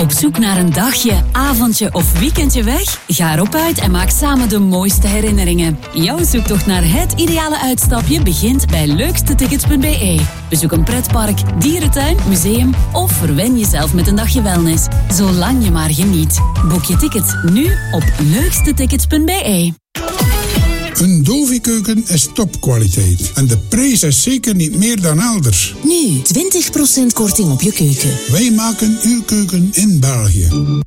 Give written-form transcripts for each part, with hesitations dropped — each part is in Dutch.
Op zoek naar een dagje, avondje of weekendje weg? Ga erop uit en maak samen de mooiste herinneringen. Jouw zoektocht naar het ideale uitstapje begint bij leukstetickets.be. Bezoek een pretpark, dierentuin, museum of verwen jezelf met een dagje wellness. Zolang je maar geniet. Boek je tickets nu op leukstetickets.be. Een Dovi-keuken is topkwaliteit. En de prijs is zeker niet meer dan elders. Nu 20% korting op je keuken. Wij maken uw keuken in België.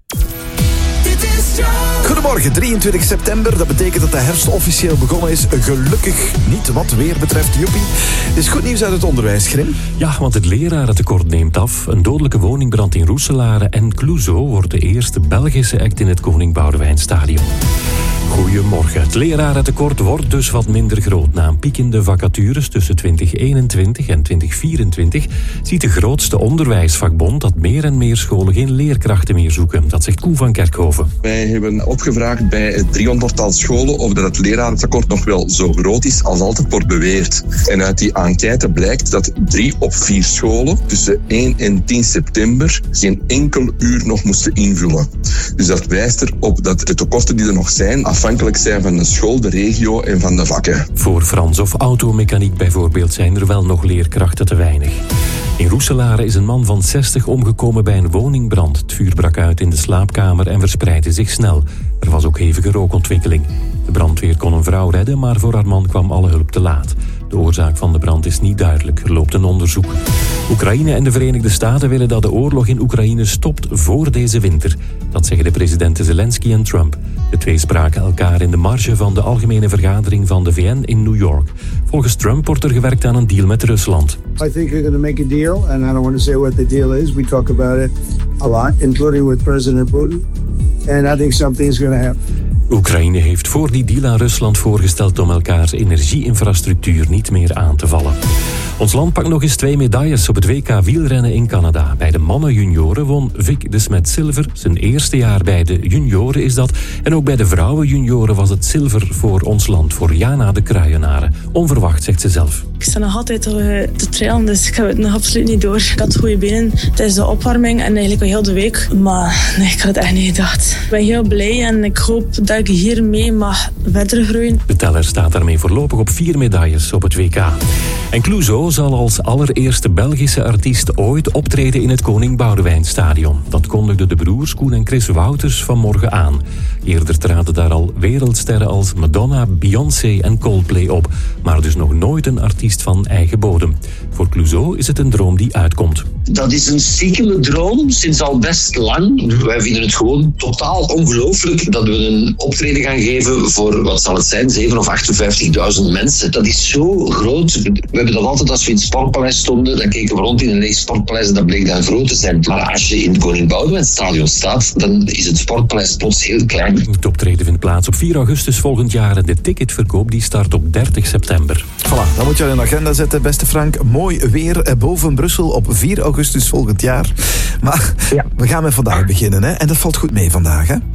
Goedemorgen, 23 september. Dat betekent dat de herfst officieel begonnen is. Gelukkig niet wat weer betreft, joepie. Het is goed nieuws uit het onderwijs, Grim. Ja, want het lerarentekort neemt af. Een dodelijke woningbrand in Roeselare en Clouseau wordt de eerste Belgische act in het Koning Boudewijnstadion. Goedemorgen. Het lerarentekort wordt dus wat minder groot. Na een piek in de vacatures tussen 2021 en 2024 ziet de grootste onderwijsvakbond dat meer en meer scholen geen leerkrachten meer zoeken. Dat zegt Koen van Kerkhoven. Wij hebben opgevraagd bij het 300-tal scholen of dat het lerarentekort nog wel zo groot is als altijd wordt beweerd. En uit die enquête blijkt dat 3 op 4 scholen tussen 1 en 10 september geen enkel uur nog moesten invullen. Dus dat wijst erop dat de tekorten die er nog zijn afhankelijk zijn van de school, de regio en van de vakken. Voor Frans of automechaniek bijvoorbeeld zijn er wel nog leerkrachten te weinig. In Roeselare is een man van 60 omgekomen bij een woningbrand. Het vuur brak uit in de slaapkamer en verspreidde zich snel. Er was ook hevige rookontwikkeling. De brandweer kon een vrouw redden, maar voor haar man kwam alle hulp te laat. De oorzaak van de brand is niet duidelijk. Er loopt een onderzoek. Oekraïne en de Verenigde Staten willen dat de oorlog in Oekraïne stopt voor deze winter. Dat zeggen de presidenten Zelensky en Trump. De twee spraken elkaar in de marge van de algemene vergadering van de VN in New York. Volgens Trump wordt er gewerkt aan een deal met Rusland. I think we're going to make a deal, and I don't want to say what the deal is. We talk about it a lot, including with President Putin. And I think something is going to happen. Oekraïne heeft voor die deal aan Rusland voorgesteld om elkaars energieinfrastructuur niet meer aan te vallen. Ons land pakt nog eens 2 medailles op het WK wielrennen in Canada. Bij de mannen-junioren won Vic de Smet zilver. Zijn eerste jaar bij de junioren is dat. En ook bij de vrouwen-junioren was het zilver voor ons land, voor Jana de Kruijenaren. Onverwacht, zegt ze zelf. Ik sta nog altijd te trailen, dus ik heb het nog absoluut niet door. Ik had goede benen tijdens de opwarming en eigenlijk al heel de week. Maar nee, ik had het echt niet gedacht. Ik ben heel blij en ik hoop dat ik hiermee mag verder groeien. De teller staat daarmee voorlopig op 4 medailles op het WK. En Clouseau zal als allereerste Belgische artiest ooit optreden in het Koning Boudewijnstadion. Dat kondigden de broers Koen en Chris Wouters vanmorgen aan. Eerder traden daar al wereldsterren als Madonna, Beyoncé en Coldplay op. Maar dus nog nooit een artiest van eigen bodem. Voor Clouseau is het een droom die uitkomt. Dat is een stiekeme droom sinds al best lang. Wij vinden het gewoon totaal ongelooflijk dat we een optreden gaan geven voor, wat zal het zijn, 7.000 of 58.000 mensen. Dat is zo groot. We hebben dat altijd als we in het Sportpaleis stonden, dan keken we rond in een leeg Sportpaleis en dat bleek dan groot te zijn. Maar als je in het Koning Boudewijnstadion staat, dan is het Sportpaleis plots heel klein. Het optreden vindt plaats op 4 augustus volgend jaar en de ticketverkoop die start op 30 september. Voilà, dan moet je in de agenda zetten, beste Frank. Mooi weer boven Brussel op 4 augustus volgend jaar. Maar ja, we gaan met vandaag beginnen, hè? En dat valt goed mee vandaag, hè?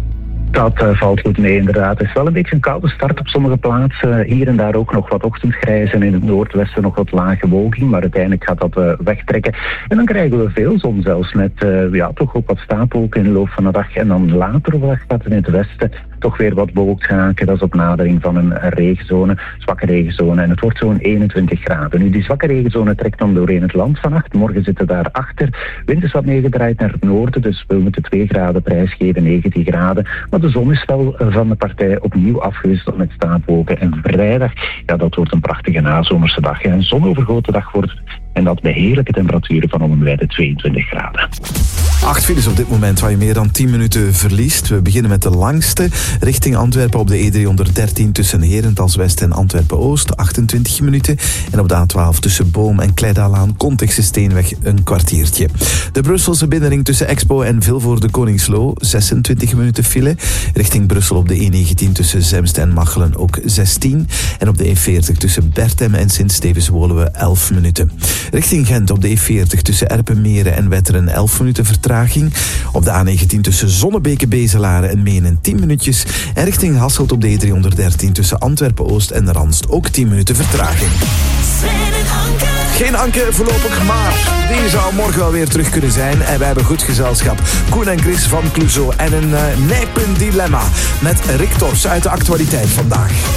Dat valt goed mee, inderdaad. Het is wel een beetje een koude start op sommige plaatsen. Hier en daar ook nog wat ochtendgrijs en in het noordwesten nog wat lage bewolking. Maar uiteindelijk gaat dat wegtrekken. En dan krijgen we veel zon zelfs met toch ook wat stapelwolken in de loop van de dag. En dan later op de dag gaat het in het westen toch weer wat bewolkt raken. Dat is op nadering van een regenzone, zwakke regenzone. En het wordt zo'n 21 graden. Nu, die zwakke regenzone trekt dan doorheen het land vannacht. Morgen zitten daar achter. Wind is wat meegedraaid naar het noorden. Dus we moeten 2 graden prijsgeven, 19 graden. Maar de zon is wel van de partij opnieuw afgewisseld met stapelwolken. En vrijdag, ja, dat wordt een prachtige nazomerse dag. Ja, een zonovergoten dag wordt en dat bij heerlijke temperaturen van om en bij de 22 graden. 8 files op dit moment waar je meer dan 10 minuten verliest. We beginnen met de langste. Richting Antwerpen op de E313 tussen Herentals West en Antwerpen-Oost, 28 minuten. En op de A12 tussen Boom en Kleidalaan, Contexte Steenweg, een kwartiertje. De Brusselse binnenring tussen Expo en Vilvoorde Koningslo, 26 minuten file. Richting Brussel op de E19 tussen Zemst en Machelen ook 16. En op de E40 tussen Bertem en Sint-Stevens-Woluwe 11 minuten. Richting Gent op de E40 tussen Erpenmeren en Wetteren 11 minuten vertraging. Op de A19 tussen Zonnebeke-Bezelaren en Menen 10 minuutjes. En richting Hasselt op de E313 tussen Antwerpen-Oost en Randst ook 10 minuten vertraging. Sven en Anke. Geen Anke voorlopig, maar die zou morgen wel weer terug kunnen zijn. En wij hebben goed gezelschap. Koen en Chris van Clouseau en een nijpend dilemma met Rick Tors uit de actualiteit vandaag.